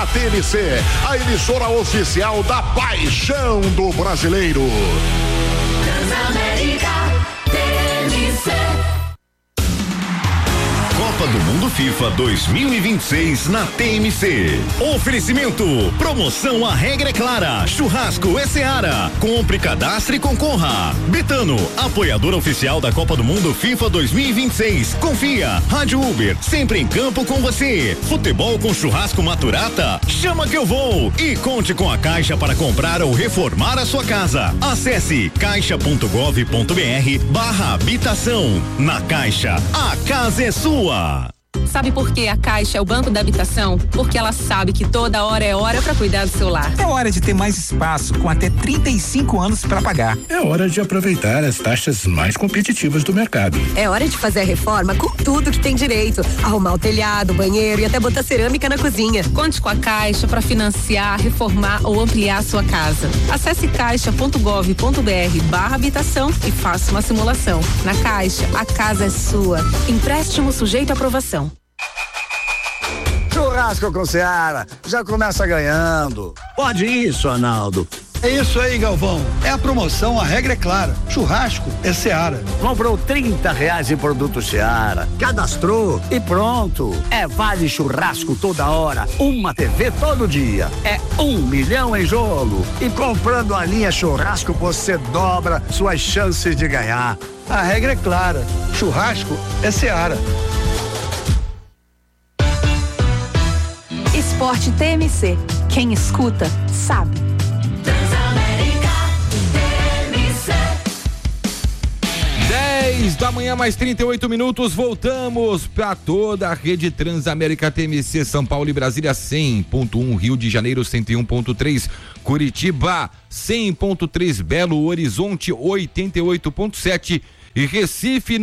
A TMC, a emissora oficial da paixão do brasileiro. Transamérica, TMC. Copa do Mundo FIFA 2026 na TMC. Oferecimento, promoção A Regra é Clara, churrasco é Seara, compre, cadastre e concorra. Betano, apoiador oficial da Copa do Mundo FIFA 2026. Confia, Rádio Uber, sempre em campo com você. Futebol com churrasco Maturata, chama que eu vou. E conte com a Caixa para comprar ou reformar a sua casa. Acesse caixa.gov.br/habitação. Na Caixa, a casa é sua. Sabe por que a Caixa é o banco da habitação? Porque ela sabe que toda hora é hora para cuidar do seu lar. É hora de ter mais espaço, com até 35 anos para pagar. É hora de aproveitar as taxas mais competitivas do mercado. É hora de fazer a reforma com tudo que tem direito. Arrumar o telhado, o banheiro e até botar cerâmica na cozinha. Conte com a Caixa para financiar, reformar ou ampliar a sua casa. Acesse caixa.gov.br/habitação e faça uma simulação. Na Caixa, a casa é sua. Empréstimo sujeito à aprovação. Churrasco com Seara, já começa ganhando. Pode isso, Arnaldo. É isso aí, Galvão. É a promoção, a regra é clara. Churrasco é Seara. Comprou R$30 em produto Seara. Cadastrou e pronto. É vale churrasco toda hora. Uma TV todo dia. É 1 milhão em jogo. E comprando a linha churrasco, você dobra suas chances de ganhar. A regra é clara. Churrasco é Seara. Esporte TMC. Quem escuta, sabe. Transamérica, TMC. 10 da manhã, mais 38 minutos. Voltamos para toda a rede Transamérica TMC. São Paulo e Brasília 100.1, Rio de Janeiro 101.3, Curitiba 100.3, Belo Horizonte 88.7 e Recife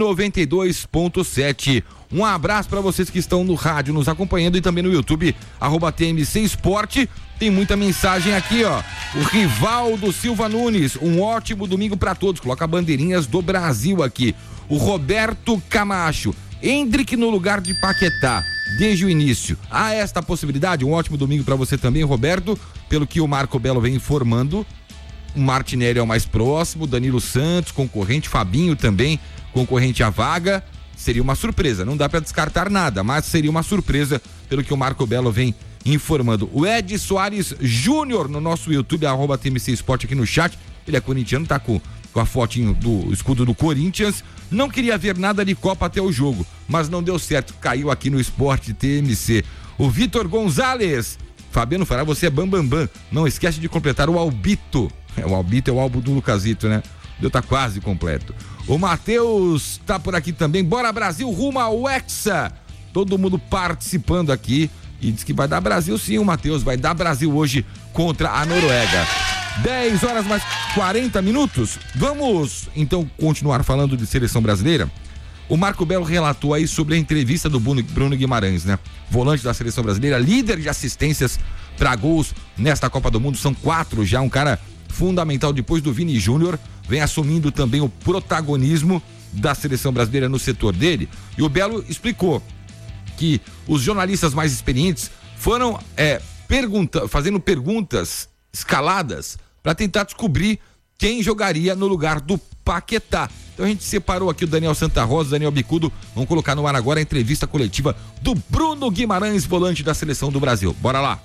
92.7. Um abraço para vocês que estão no rádio nos acompanhando e também no YouTube, @TMC Esporte. Tem muita mensagem aqui, ó. O Rivaldo Silva Nunes, um ótimo domingo para todos. Coloca bandeirinhas do Brasil aqui. O Roberto Camacho, Hendrick no lugar de Paquetá, desde o início. Há esta possibilidade? Um ótimo domingo para você também, Roberto. Pelo que o Marco Belo vem informando, o Martinelli é o mais próximo, Danilo Santos, concorrente, Fabinho também, concorrente à vaga. Seria uma surpresa, não dá para descartar nada, mas seria uma surpresa pelo que o Marco Belo vem informando. O Ed Soares Júnior no nosso YouTube, @TMC Esporte aqui no chat. Ele é corintiano, tá com a fotinho do escudo do Corinthians. Não queria ver nada de Copa até o jogo, mas não deu certo, caiu aqui no Esporte TMC. O Vitor Gonzalez, Fabiano Fará, você é bambambam. Não esquece de completar o Albito. O Albito é o álbum do Lucasito, né? Deu, tá quase completo. O Matheus tá por aqui também. Bora Brasil, rumo ao Hexa. Todo mundo participando aqui e diz que vai dar Brasil sim, o Matheus. Vai dar Brasil hoje contra a Noruega. 10 horas mais 40 minutos. Vamos então continuar falando de seleção brasileira. O Marco Belo relatou aí sobre a entrevista do Bruno Guimarães, né? Volante da seleção brasileira, líder de assistências para gols nesta Copa do Mundo. São 4 já, um cara fundamental depois do Vini Júnior, vem assumindo também o protagonismo da seleção brasileira no setor dele. E o Belo explicou que os jornalistas mais experientes foram fazendo perguntas escaladas para tentar descobrir quem jogaria no lugar do Paquetá. Então a gente separou aqui o Daniel Santa Rosa, o Daniel Bicudo. Vamos colocar no ar agora a entrevista coletiva do Bruno Guimarães, volante da seleção do Brasil. Bora lá.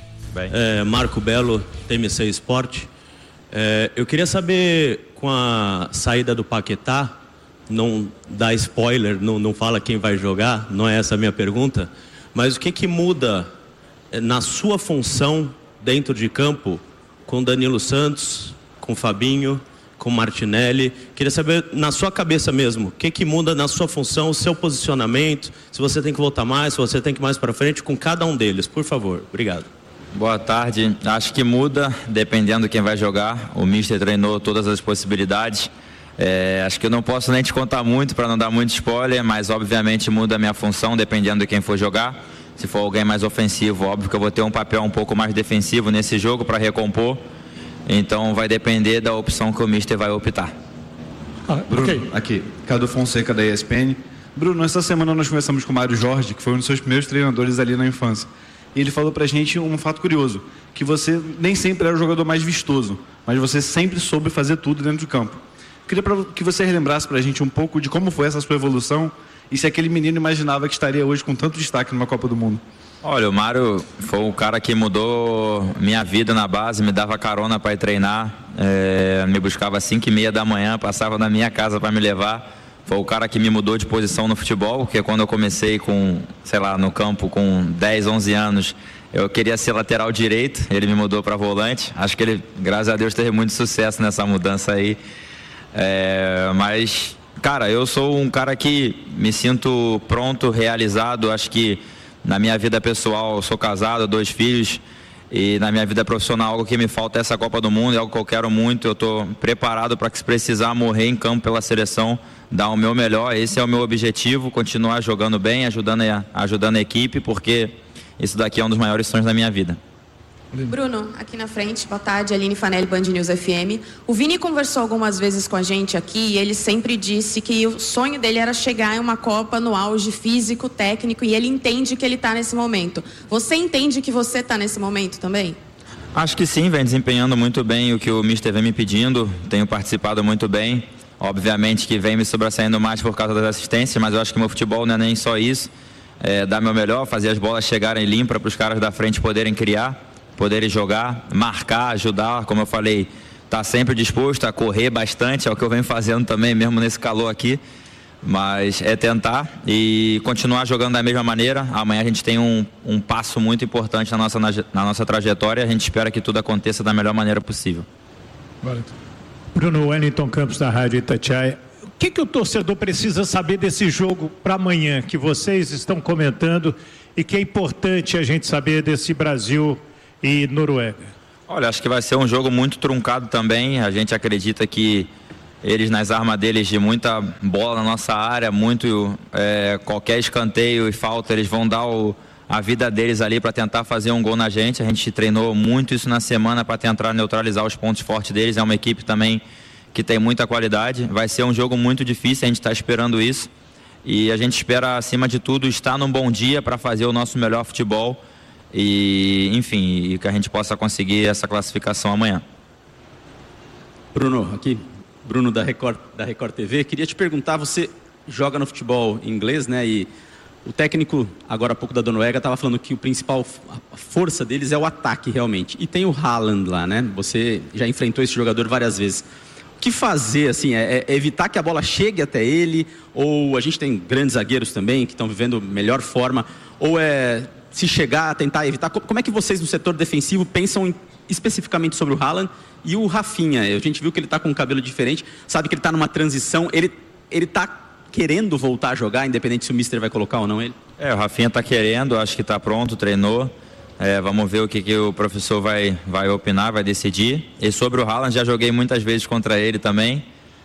Marco Belo, TMC Esporte. Eu queria saber, com a saída do Paquetá, não dá spoiler, não fala quem vai jogar, não é essa a minha pergunta, mas o que muda na sua função dentro de campo com Danilo Santos, com Fabinho, com Martinelli? Queria saber, na sua cabeça mesmo, o que muda na sua função, o seu posicionamento, se você tem que voltar mais, se você tem que ir mais para frente com cada um deles, por favor. Obrigado. Boa tarde. Acho que muda dependendo de quem vai jogar. O Mister treinou todas as possibilidades. Acho que eu não posso nem te contar muito para não dar muito spoiler, mas obviamente muda a minha função dependendo de quem for jogar. Se for alguém mais ofensivo, óbvio que eu vou ter um papel um pouco mais defensivo nesse jogo para recompor. Então vai depender da opção que o Mister vai optar. Bruno, aqui, Cadu Fonseca da ESPN. Bruno, essa semana nós conversamos com o Mário Jorge, que foi um dos seus primeiros treinadores ali na infância. e ele falou pra gente um fato curioso, que você nem sempre era o jogador mais vistoso, mas você sempre soube fazer tudo dentro de campo. Queria que você relembrasse pra gente um pouco de como foi essa sua evolução e se aquele menino imaginava que estaria hoje com tanto destaque numa Copa do Mundo. Olha, o Mário foi o cara que mudou minha vida na base, me dava carona para ir treinar, me buscava às 5h30 da manhã, passava na minha casa para me levar. Foi o cara que me mudou de posição no futebol, porque quando eu comecei no campo com 10, 11 anos, eu queria ser lateral direito, ele me mudou para volante. Acho que ele, graças a Deus, teve muito sucesso nessa mudança aí. Mas, cara, eu sou um cara que me sinto pronto, realizado. Acho que na minha vida pessoal, eu sou casado, 2 filhos, e na minha vida profissional, algo que me falta é essa Copa do Mundo, é algo que eu quero muito. Eu estou preparado para que, se precisar, morrer em campo pela seleção, dar o meu melhor. Esse é o meu objetivo, continuar jogando bem, ajudando a equipe, porque isso daqui é um dos maiores sonhos da minha vida. Bruno, aqui na frente, boa tarde, Aline Fanelli, Band News FM. O Vini conversou algumas vezes com a gente aqui e ele sempre disse que o sonho dele era chegar em uma Copa no auge físico, técnico, e ele entende que ele está nesse momento. Você entende que você está nesse momento também? Acho que sim, vem desempenhando muito bem o que o Mister vem me pedindo, tenho participado muito bem. Obviamente que vem me sobressaindo mais por causa das assistências, mas eu acho que meu futebol não é nem só isso, dar meu melhor, fazer as bolas chegarem limpas para os caras da frente poderem criar, poderem jogar, marcar, ajudar, como eu falei, tá sempre disposto a correr bastante, é o que eu venho fazendo também, mesmo nesse calor aqui, mas é tentar e continuar jogando da mesma maneira. Amanhã a gente tem um passo muito importante na nossa trajetória, a gente espera que tudo aconteça da melhor maneira possível. Bruno, Wellington Campos da Rádio Itatiaia. O que o torcedor precisa saber desse jogo para amanhã, que vocês estão comentando e que é importante a gente saber desse Brasil e Noruega? Olha, acho que vai ser um jogo muito truncado também. A gente acredita que eles, nas armas deles, de muita bola na nossa área, qualquer escanteio e falta, eles vão dar a vida deles ali para tentar fazer um gol na gente. A gente treinou muito isso na semana para tentar neutralizar os pontos fortes deles. É uma equipe também que tem muita qualidade. Vai ser um jogo muito difícil, a gente está esperando isso. E a gente espera, acima de tudo, estar num bom dia para fazer o nosso melhor futebol. E, enfim, que a gente possa conseguir essa classificação amanhã. Bruno, aqui, Bruno da Record TV, queria te perguntar, você joga no futebol inglês, né, e o técnico, agora há pouco da Noruega, estava falando que a força deles é o ataque realmente, e tem o Haaland lá, né, você já enfrentou esse jogador várias vezes. O que fazer, assim, é evitar que a bola chegue até ele, ou a gente tem grandes zagueiros também, que estão vivendo melhor forma, ou se chegar a tentar evitar? Como é que vocês no setor defensivo pensam especificamente sobre o Haaland e o Rafinha? A gente viu que ele está com um cabelo diferente, sabe que ele está numa transição, ele está querendo voltar a jogar, independente se o Mister vai colocar ou não ele? O Rafinha está querendo, acho que está pronto, treinou. Vamos ver o que o professor vai opinar, vai decidir. E sobre o Haaland, já joguei muitas vezes contra ele também.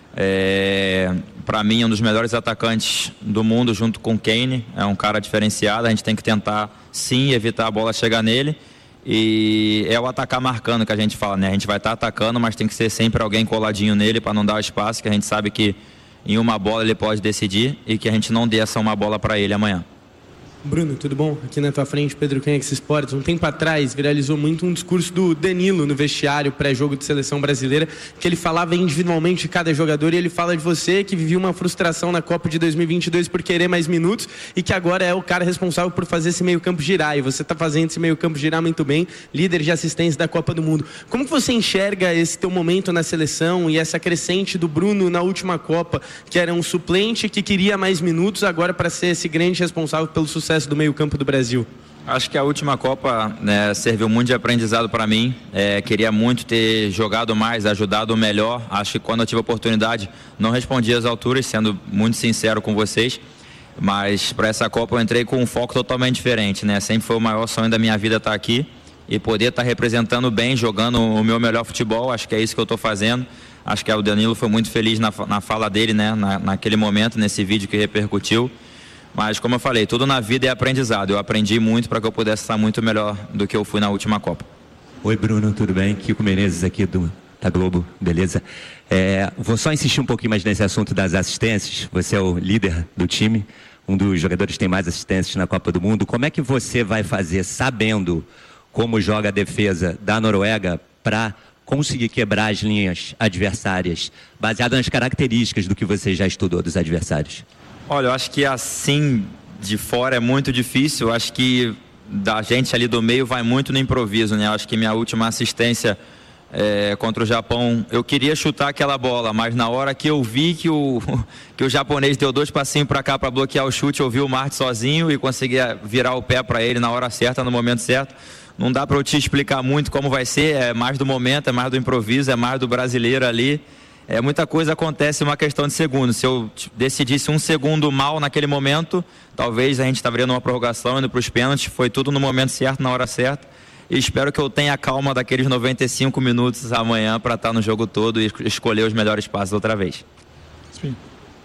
Para mim, um dos melhores atacantes do mundo, junto com o Kane. É um cara diferenciado, a gente tem que tentar sim evitar a bola chegar nele, e é o atacar marcando que a gente fala, né? A gente vai estar atacando, mas tem que ser sempre alguém coladinho nele para não dar espaço, que a gente sabe que em uma bola ele pode decidir, e que a gente não dê essa uma bola para ele amanhã. Bruno, tudo bom? Aqui na tua frente, Pedro Kenx Sports. Um tempo atrás viralizou muito um discurso do Danilo no vestiário pré-jogo de seleção brasileira, que ele falava individualmente de cada jogador, e ele fala de você que vivia uma frustração na Copa de 2022 por querer mais minutos e que agora é o cara responsável por fazer esse meio campo girar, e você está fazendo esse meio campo girar muito bem, líder de assistência da Copa do Mundo. Como que você enxerga esse teu momento na seleção e essa crescente do Bruno na última Copa, que era um suplente que queria mais minutos agora para ser esse grande responsável pelo sucesso do meio campo do Brasil? Acho que a última Copa, né, serviu muito de aprendizado para mim. Queria muito ter jogado mais, ajudado melhor. Acho que quando eu tive a oportunidade, não respondi às alturas, sendo muito sincero com vocês. Mas para essa Copa eu entrei com um foco totalmente diferente, né? Sempre foi o maior sonho da minha vida estar aqui e poder estar representando bem, jogando o meu melhor futebol. Acho que é isso que eu estou fazendo. Acho que o Danilo foi muito feliz na fala dele, né? Naquele momento, nesse vídeo que repercutiu. Mas, como eu falei, tudo na vida é aprendizado. Eu aprendi muito para que eu pudesse estar muito melhor do que eu fui na última Copa. Oi, Bruno, tudo bem? Kiko Menezes aqui da Globo, beleza? Vou só insistir um pouquinho mais nesse assunto das assistências. Você é o líder do time. um dos jogadores que tem mais assistências na Copa do Mundo. Como é que você vai fazer, sabendo como joga a defesa da Noruega, para conseguir quebrar as linhas adversárias, baseado nas características do que você já estudou dos adversários? Olha, eu acho que assim de fora é muito difícil. Eu acho que da gente ali do meio vai muito no improviso, né? Eu acho que minha última assistência contra o Japão, eu queria chutar aquela bola, mas na hora que eu vi que o japonês deu 2 passinhos para cá para bloquear o chute, eu vi o Martin sozinho e consegui virar o pé para ele na hora certa, no momento certo. Não dá para eu te explicar muito como vai ser, é mais do momento, é mais do improviso, é mais do brasileiro ali. Muita coisa acontece em uma questão de segundos. Se eu decidisse 1 segundo mal naquele momento, talvez a gente estaria numa prorrogação, indo para os pênaltis. Foi tudo no momento certo, na hora certa. E espero que eu tenha a calma daqueles 95 minutos amanhã para estar no jogo todo e escolher os melhores passos outra vez. Sim.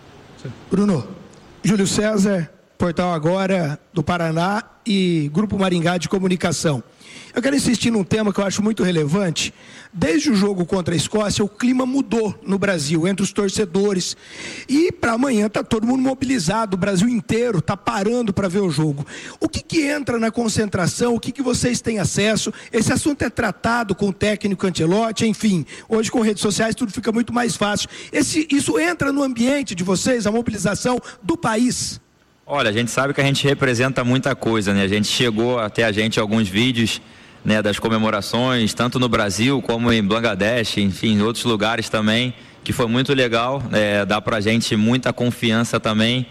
Bruno, Júlio César, Portal Agora do Paraná e Grupo Maringá de Comunicação. Eu quero insistir num tema que eu acho muito relevante. Desde o jogo contra a Escócia, o clima mudou no Brasil, entre os torcedores. E para amanhã está todo mundo mobilizado, o Brasil inteiro está parando para ver o jogo. O que entra na concentração? O que vocês têm acesso? Esse assunto é tratado com o técnico Ancelotti, enfim. Hoje com redes sociais tudo fica muito mais fácil. Isso entra no ambiente de vocês, a mobilização do país? Olha, a gente sabe que a gente representa muita coisa, né? A gente chegou até a gente alguns vídeos, né, das comemorações, tanto no Brasil como em Bangladesh, enfim, em outros lugares também, que foi muito legal, dá pra gente muita confiança também.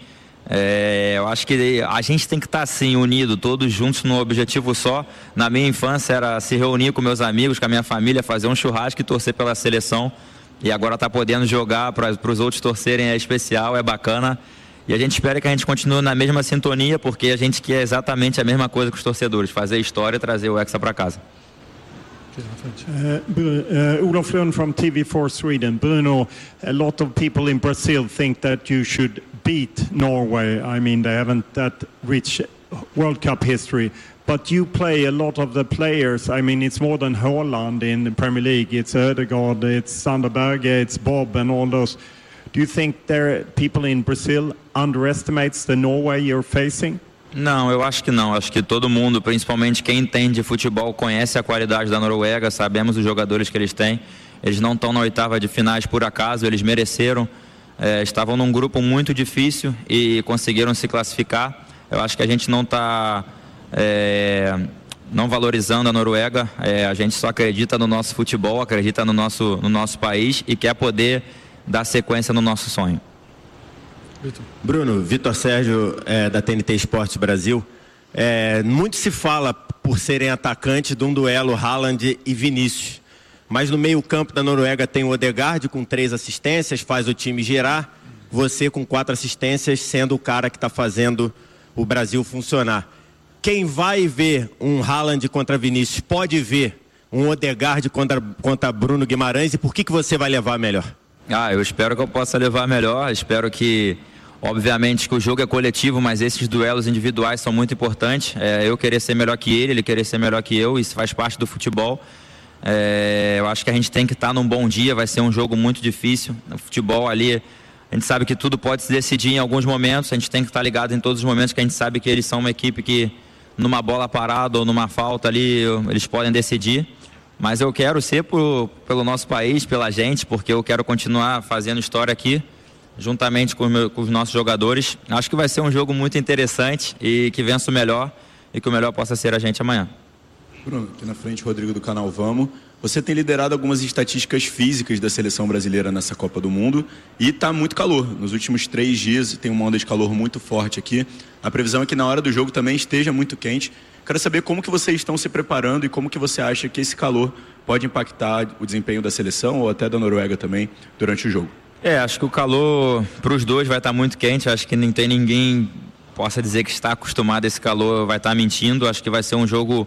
Eu acho que a gente tem que estar assim, unido, todos juntos num objetivo só. Na minha infância era se reunir com meus amigos, com a minha família, fazer um churrasco e torcer pela seleção. E agora tá podendo jogar para os outros torcerem, é especial, é bacana. E a gente espera que a gente continue na mesma sintonia, porque a gente quer exatamente a mesma coisa que os torcedores, fazer história e trazer o Hexa para casa. Olof Lund from TV4 Sweden. Bruno, a lot of people in Brazil think that you should beat Norway. I mean, they haven't that rich World Cup history. But you play a lot of the players. I mean, it's more than Haaland in the Premier League. It's Ødegaard, it's Sander Berge, it's Bob and all those. Do you think people in Brazil underestimates the Norway you're facing? Não, eu acho que não. Acho que todo mundo, principalmente quem entende de futebol, conhece a qualidade da Noruega, sabemos os jogadores que eles têm. Eles não estão na oitava de finais por acaso, eles mereceram. Estavam num grupo muito difícil e conseguiram se classificar. Eu acho que a gente não está não valorizando a Noruega. A gente só acredita no nosso futebol, acredita no nosso país e quer poder dar sequência no nosso sonho. Bruno, Vitor Sérgio da TNT Esportes Brasil. Muito se fala, por serem atacantes, de um duelo Haaland e Vinícius. Mas no meio campo da Noruega tem o Ødegaard com 3 assistências, faz o time girar. Você com 4 assistências, sendo o cara que está fazendo o Brasil funcionar. Quem vai ver um Haaland contra Vinícius pode ver um Ødegaard contra Bruno Guimarães, e por que você vai levar melhor? Eu espero que eu possa levar melhor, espero que, obviamente que o jogo é coletivo, mas esses duelos individuais são muito importantes. Eu querer ser melhor que ele querer ser melhor que eu, isso faz parte do futebol. Eu acho que a gente tem que estar num bom dia, vai ser um jogo muito difícil. No futebol ali, a gente sabe que tudo pode se decidir em alguns momentos, a gente tem que estar ligado em todos os momentos, que a gente sabe que eles são uma equipe que, numa bola parada ou numa falta ali, eles podem decidir. Mas eu quero ser pelo nosso país, pela gente, porque eu quero continuar fazendo história aqui, juntamente com os nossos jogadores. Acho que vai ser um jogo muito interessante e que vença o melhor e que o melhor possa ser a gente amanhã. Bruno, aqui na frente, Rodrigo do canal Vamos. Você tem liderado algumas estatísticas físicas da seleção brasileira nessa Copa do Mundo e está muito calor. Nos últimos 3 dias tem uma onda de calor muito forte aqui. A previsão é que na hora do jogo também esteja muito quente. Quero saber como que vocês estão se preparando e como que você acha que esse calor pode impactar o desempenho da seleção ou até da Noruega também durante o jogo. Acho que o calor para os dois vai estar muito quente. Acho que não tem ninguém possa dizer que está acostumado a esse calor, vai estar mentindo. Acho que vai ser um jogo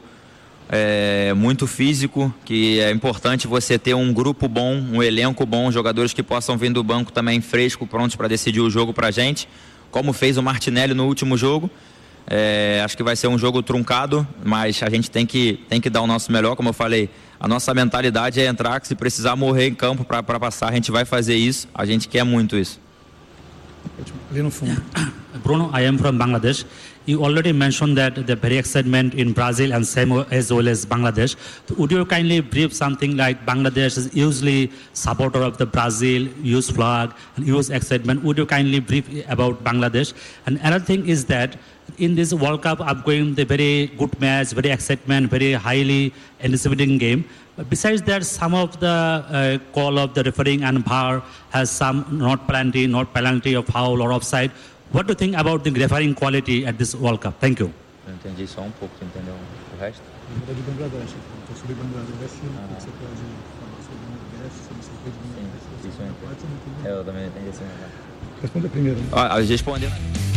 muito físico, que é importante você ter um grupo bom, um elenco bom, jogadores que possam vir do banco também fresco, prontos para decidir o jogo para a gente, como fez o Martinelli no último jogo. Acho que vai ser um jogo truncado, mas a gente tem que dar o nosso melhor. Como eu falei, a nossa mentalidade é entrar, que se precisar morrer em campo para passar, a gente vai fazer isso, a gente quer muito isso. Ali no fundo. Bruno, I am from Bangladesh. You already mentioned that the very excitement in Brazil and same as well as Bangladesh. Would you kindly brief something like Bangladesh is usually supporter of the Brazil, use flag, and use excitement. Would you kindly brief about Bangladesh? And another thing is that in this World Cup upcoming, the very good match, very excitement, very highly anticipating game. But besides that, some of the call of the refereeing and VAR has some not penalty of foul or offside. What do you think about the refereeing quality at this World Cup? Thank you. Eu entendi só pouco, você entendeu o resto? De Bangladesh, então sobre Bangladesh, você pode falar sobre Bangladesh, sobre essa coisa de Bangladesh. Isso eu entendi. Eu também entendi assim. Responda primeiro. Respondendo.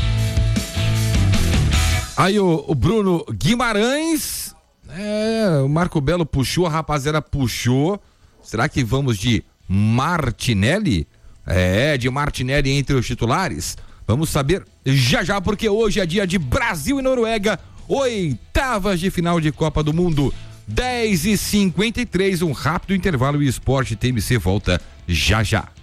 Aí o Bruno Guimarães, o Marco Belo puxou, a rapaziada puxou. Será que vamos de Martinelli? De Martinelli entre os titulares. Vamos saber já, porque hoje é dia de Brasil e Noruega, oitavas de final de Copa do Mundo, 10h53, um rápido intervalo e o Esporte TMC volta já.